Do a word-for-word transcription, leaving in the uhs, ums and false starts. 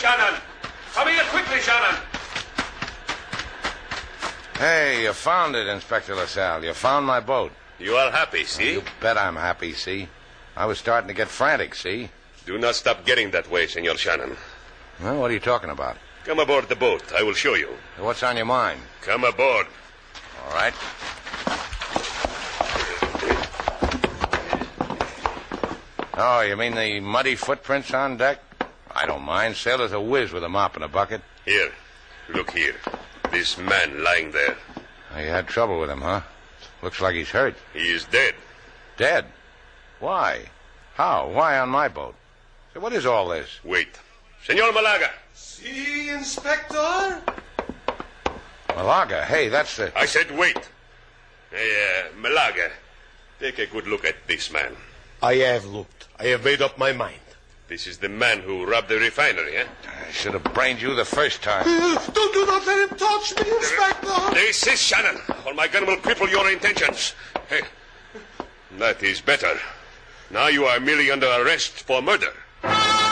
Shannon. Come here quickly, Shannon. Hey, you found it, Inspector LaSalle. You found my boat. You are happy, see? You bet I'm happy, see? I was starting to get frantic, see? Do not stop getting that way, Senor Shannon. Well, what are you talking about? Come aboard the boat. I will show you. What's on your mind? Come aboard. All right. Oh, you mean the muddy footprints on deck? I don't mind. Sailor's a whiz with a mop and a bucket. Here. Look here. This man lying there. Oh, you had trouble with him, huh? Looks like he's hurt. He is dead. Dead? Why? How? Why on my boat? So what is all this? Wait. Senor Malaga. Si, Inspector? Malaga? Hey, that's the... I said wait. Hey, uh, Malaga, take a good look at this man. I have looked. I have made up my mind. This is the man who robbed the refinery, eh? I should have brained you the first time. Uh, don't do not let him touch me, Inspector. This is Shannon, or my gun will cripple your intentions. Hey, that is better. Now you are merely under arrest for murder.